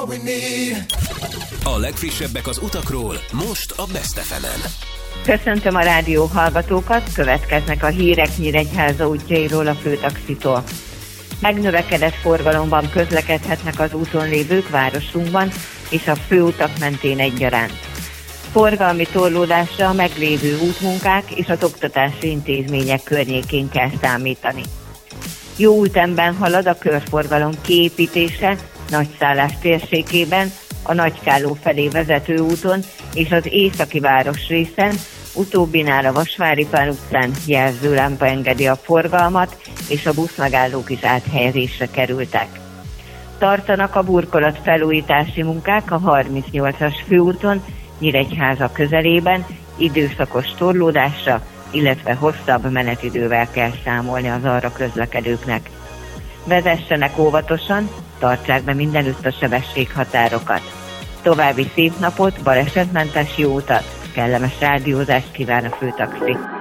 A legfrissebbek az utakról, most a Best FM-en. Köszöntöm a rádió hallgatókat, következnek a hírek Nyíregyháza útjairól a főtaxitól. Megnövekedett forgalomban közlekedhetnek az úton lévők városunkban és a főutak mentén egyaránt. Forgalmi torlódásra a meglévő útmunkák és az oktatási intézmények környékén kell számítani. Jó ütemben halad a körforgalom kiépítése Nagyszállás térségében, a Nagykálló felé vezető úton és az északi városrészen, utóbbinál a Vasvári Pál utcán jelzőlámpa engedi a forgalmat, és a buszmegállók is áthelyezésre kerültek. Tartanak a burkolat felújítási munkák a 38-as főúton, Nyíregyháza közelében, időszakos torlódásra, illetve hosszabb menetidővel kell számolni az arra közlekedőknek. Vezessenek óvatosan, tartsák be mindenütt a sebességhatárokat. További szép napot, balesetmentes jó utat, kellemes rádiózást kíván a főtaxi.